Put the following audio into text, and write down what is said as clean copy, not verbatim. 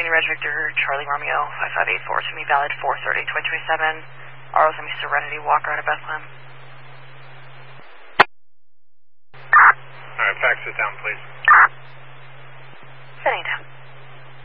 Reg Victor, Charlie Romeo, 5584 to me, valid 430-2027. RO send me Serenity, Walker out of Bethlehem. Alright, fax it down, please.